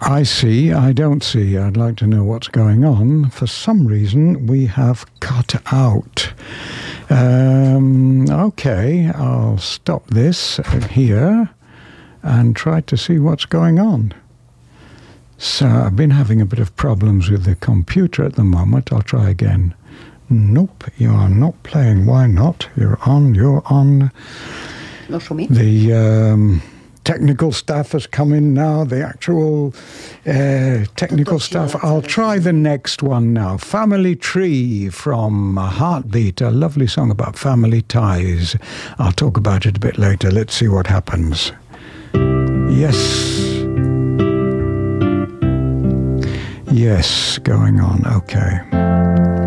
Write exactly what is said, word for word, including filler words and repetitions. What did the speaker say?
I see, I don't see. I'd like to know what's going on. For some reason, we have cut out. Um, okay, I'll stop this here and try to see what's going on. So I've been having a bit of problems with the computer at the moment. I'll try again. Nope, you are not playing. Why not? You're on, you're on. Lo sumé. The um, technical staff has come in now, the actual uh, technical staff. I'll try the next one now. Family Tree from Heartbeat, a lovely song about family ties. I'll talk about it a bit later. Let's see what happens. Yes. Yes, going on. Okay.